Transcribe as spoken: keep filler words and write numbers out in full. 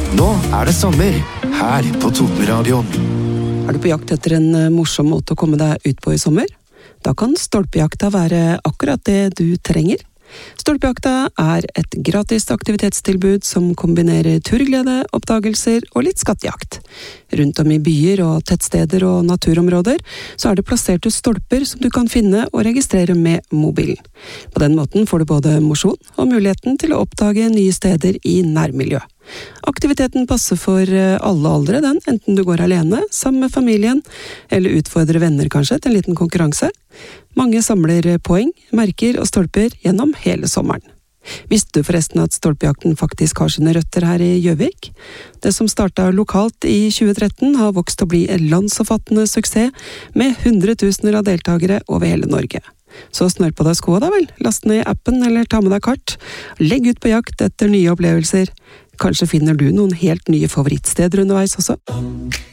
Nå er det sommer, her på Totenradioen. Er du på jakt etter en morsom måte å komme deg ut på i sommer? Da kan stolpejakta være akkurat det du trenger. Stolpejakta er et gratis aktivitetstilbud som kombinerer turglede, oppdagelser og litt skattejakt. Rundt om i byer og tettsteder og naturområder så er det plassert ut stolper som du kan finne og registrere med mobilen. På den måten får du både mosjon og muligheten til å oppdage nye steder i nærmiljø. Aktiviteten passer for alle aldre, den, enten du går alene, sammen med familien, eller utfordrer venner kanskje til en liten konkurranse. Mange samler poeng, merker og stolper gjennom hele sommeren. Visste du forresten at stolpejakten faktisk har sine røtter her i Gjøvik? Det som startet lokalt i tjue tretten har vokst til å bli en landsomfattende suksess med hundretusener av deltakere over hele Norge. Så snør på deg skoa da vel, last ned appen eller ta med deg kart. Legg ut på jakt etter nye opplevelser. Kanskje finner du noen helt nye favorittsteder underveis også?